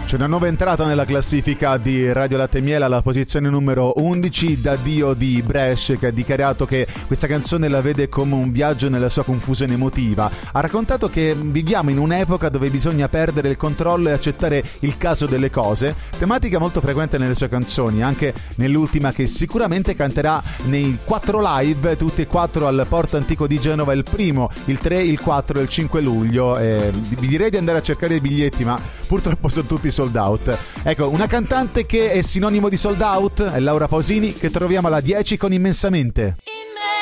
C'è una nuova entrata nella classifica di Radio Latte Miele alla posizione numero 11, Da Dio di Brescia, che ha dichiarato che questa canzone la vede come un viaggio nella sua confusione emotiva. Ha raccontato che viviamo in un'epoca dove bisogna perdere il controllo e accettare il caso delle cose, tematica molto frequente nelle sue canzoni, anche nell'ultima che sicuramente canterà nei 4 live, tutti e 4 al Porto Antico di Genova, il primo, il 3, il 4 e il 5 luglio. Vi direi di andare a cercare i biglietti, ma purtroppo sono tutti sold out. Ecco, una cantante che è sinonimo di sold out è Laura Pausini, che troviamo alla 10 con Immensamente.